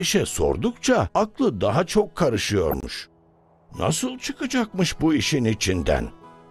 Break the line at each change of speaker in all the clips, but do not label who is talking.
İşe sordukça aklı daha çok karışıyormuş. Nasıl çıkacakmış bu işin içinden?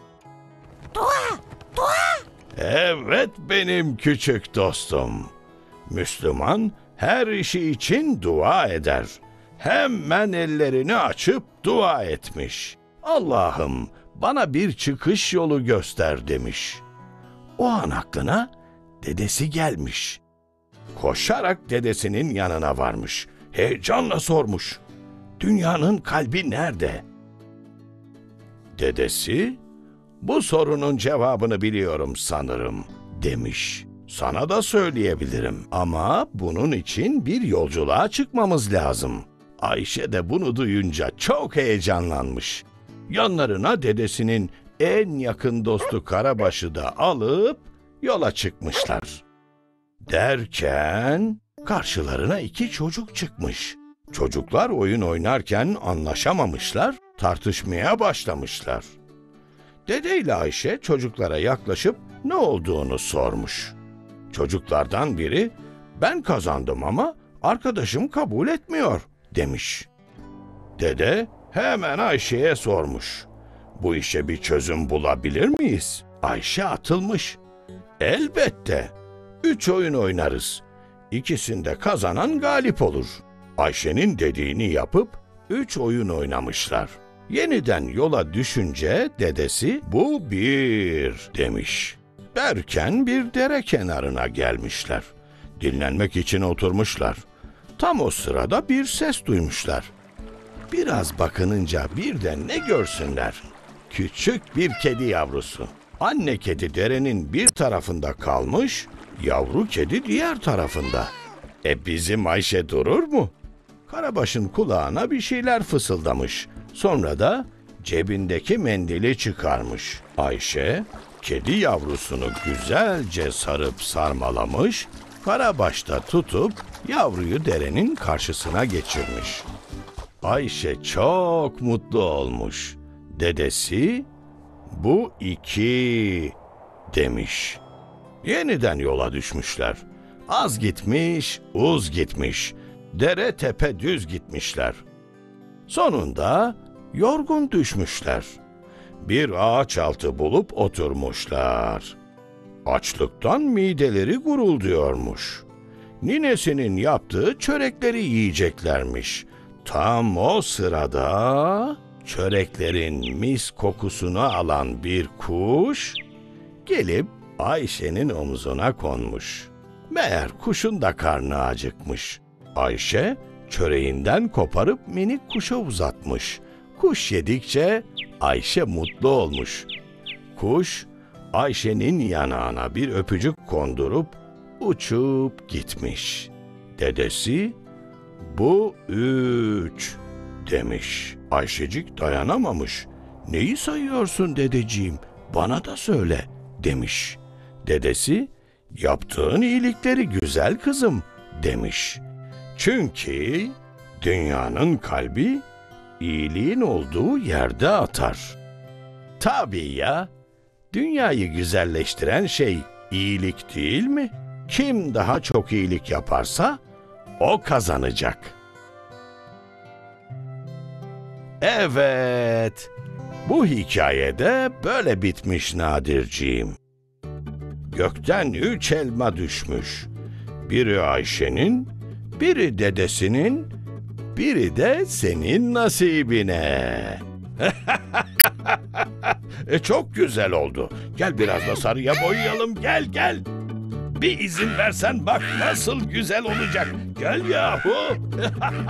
Evet benim küçük dostum. Müslüman her işi için dua eder. Hemen ellerini açıp dua etmiş. Allah'ım bana bir çıkış yolu göster demiş. O an aklına dedesi gelmiş. Koşarak dedesinin yanına varmış. Heyecanla sormuş. Dünyanın kalbi nerede? Dedesi, bu sorunun cevabını biliyorum sanırım demiş. Sana da söyleyebilirim ama bunun için bir yolculuğa çıkmamız lazım. Ayşe de bunu duyunca çok heyecanlanmış. Yanlarına dedesinin en yakın dostu Karabaş'ı da alıp yola çıkmışlar. Derken karşılarına iki çocuk çıkmış. Çocuklar oyun oynarken anlaşamamışlar, tartışmaya başlamışlar. Dede ile Ayşe çocuklara yaklaşıp ne olduğunu sormuş. Çocuklardan biri, ben kazandım ama arkadaşım kabul etmiyor demiş. Dede hemen Ayşe'ye sormuş. Bu işe bir çözüm bulabilir miyiz? Ayşe atılmış. Elbette. 3 oyun oynarız. İkisinde kazanan galip olur. Ayşe'nin dediğini yapıp 3 oyun oynamışlar. Yeniden yola düşünce dedesi bu 1 demiş. Derken bir dere kenarına gelmişler. Dinlenmek için oturmuşlar. Tam o sırada bir ses duymuşlar. Biraz bakınınca birden ne görsünler? Küçük bir kedi yavrusu. Anne kedi derenin bir tarafında kalmış, yavru kedi diğer tarafında. Bizim Ayşe durur mu? Karabaş'ın kulağına bir şeyler fısıldamış. Sonra da cebindeki mendili çıkarmış. Ayşe, kedi yavrusunu güzelce sarıp sarmalamış, Karabaş'ta tutup yavruyu derenin karşısına geçirmiş. Ayşe çok mutlu olmuş. Dedesi, bu 2 demiş. Yeniden yola düşmüşler. Az gitmiş, uz gitmiş. Dere tepe düz gitmişler. Sonunda yorgun düşmüşler. Bir ağaç altı bulup oturmuşlar. Açlıktan mideleri gurulduyormuş. Ninesinin yaptığı çörekleri yiyeceklermiş. Tam o sırada çöreklerin mis kokusunu alan bir kuş gelip Ayşe'nin omzuna konmuş. Meğer kuşun da karnı acıkmış. Ayşe çöreğinden koparıp minik kuşa uzatmış. Kuş yedikçe Ayşe mutlu olmuş. Kuş Ayşe'nin yanağına bir öpücük kondurup uçup gitmiş. Dedesi, bu 3 demiş. Ayşecik dayanamamış. Neyi sayıyorsun dedeciğim? Bana da söyle demiş. Dedesi, yaptığın iyilikleri güzel kızım demiş. Çünkü dünyanın kalbi iyiliğin olduğu yerde atar. Tabii ya, dünyayı güzelleştiren şey iyilik değil mi? Kim daha çok iyilik yaparsa o kazanacak. Evet, bu hikayede böyle bitmiş Nadirciğim. Gökten 3 elma düşmüş. Biri Ayşe'nin, biri dedesinin, biri de senin nasibine. Çok güzel oldu. Gel biraz da sarıya boyayalım. Gel gel. Bir izin versen bak nasıl güzel olacak. Gel yahu.